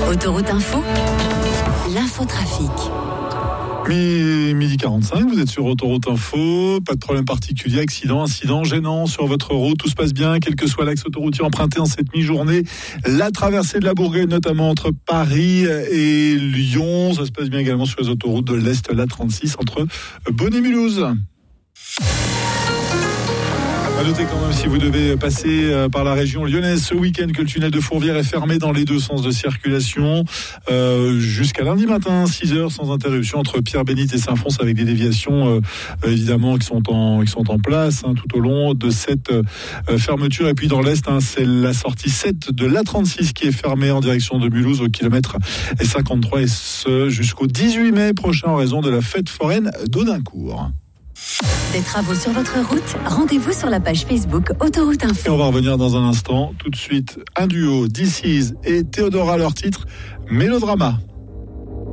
Autoroute Info, l'infotrafic. Midi 45, vous êtes sur Autoroute Info, pas de problème particulier, incident gênant sur votre route, tout se passe bien, quel que soit l'axe autoroutier emprunté en cette mi-journée. La traversée de la Bourgogne, notamment entre Paris et Lyon, ça se passe bien également sur les autoroutes de l'Est, la 36 entre Beaune et Mulhouse. À noter quand même, si vous devez passer par la région lyonnaise ce week-end, que le tunnel de Fourvière est fermé dans les deux sens de circulation jusqu'à lundi matin, 6h sans interruption entre Pierre-Bénite et Saint-Fons, avec des déviations évidemment qui sont en place tout au long de cette fermeture. Et puis dans l'Est, c'est la sortie 7 de l'A36 qui est fermée en direction de Mulhouse au kilomètre 53, et ce jusqu'au 18 mai prochain en raison de la fête foraine d'Audincourt. Des travaux sur votre route, rendez-vous sur la page Facebook Autoroute Info. Et on va revenir dans un instant. Tout de suite, un duo, This Is et Théodora, leur titre Mélodrama.